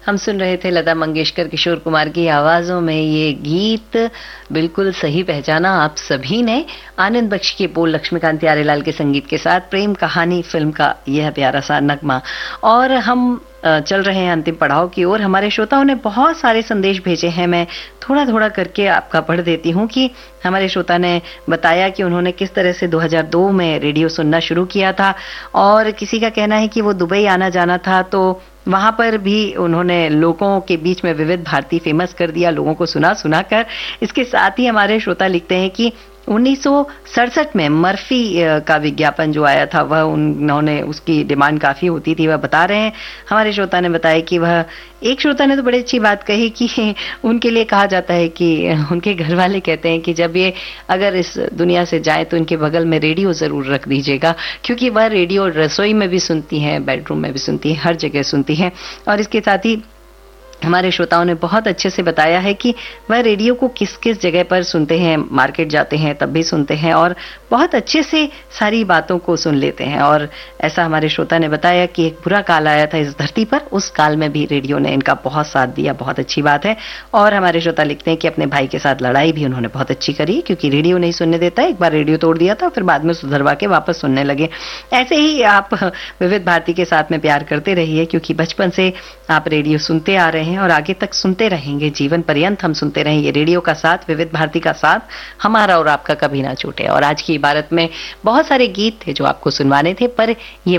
हम सुन रहे थे लता मंगेशकर, किशोर कुमार की आवाजों में ये गीत। बिल्कुल सही पहचाना आप सभी ने। आनंद बख्शी के बोल, लक्ष्मीकांत प्यारेलाल के संगीत के साथ प्रेम कहानी फिल्म का यह प्यारा सा नगमा। और हम चल रहे हैं अंतिम पड़ाव की ओर। हमारे श्रोताओं ने बहुत सारे संदेश भेजे हैं। मैं थोड़ा थोड़ा करके आपका पढ़ देती हूँ कि हमारे श्रोता ने बताया कि उन्होंने किस तरह से 2002 में रेडियो सुनना शुरू किया था, और किसी का कहना है कि वो दुबई आना जाना था तो वहां पर भी उन्होंने लोगों के बीच में विविध भारती फेमस कर दिया, लोगों को सुना सुना कर। इसके साथ ही हमारे श्रोता लिखते हैं कि 1967 में मर्फी का विज्ञापन जो आया था वह उन्होंने, उसकी डिमांड काफी होती थी, वह बता रहे हैं। हमारे श्रोता ने बताया कि वह, एक श्रोता ने तो बड़ी अच्छी बात कही कि उनके लिए कहा जाता है कि उनके घर वाले कहते हैं कि जब ये अगर इस दुनिया से जाए तो इनके बगल में रेडियो जरूर रख दीजिएगा, क्योंकि वह रेडियो रसोई में भी सुनती हैं, बेडरूम में भी सुनती हैं, हर जगह सुनती हैं। और इसके साथ ही हमारे श्रोताओं ने बहुत अच्छे से बताया है कि वह रेडियो को किस किस जगह पर सुनते हैं, मार्केट जाते हैं तब भी सुनते हैं, और बहुत अच्छे से सारी बातों को सुन लेते हैं। और ऐसा हमारे श्रोता ने बताया कि एक बुरा काल आया था इस धरती पर, उस काल में भी रेडियो ने इनका बहुत साथ दिया, बहुत अच्छी बात है। और हमारे श्रोता लिखते हैं कि अपने भाई के साथ लड़ाई भी उन्होंने बहुत अच्छी करी, क्योंकि रेडियो नहीं सुनने देता, एक बार रेडियो तोड़ दिया था, फिर बाद में सुधरवा के वापस सुनने लगे। ऐसे ही आप विविध भारती के साथ में प्यार करते रहिए, क्योंकि बचपन से आप रेडियो सुनते आ रहे हैं और आगे तक सुनते रहेंगे, जीवन पर्यंत हम सुनते रहेंगे। रेडियो का साथ, विविध भारती का साथ हमारा और आपका कभी ना छूटे। और आज की इबारत में बहुत सारे गीत थे जो आपको सुनवाने थे, पर ये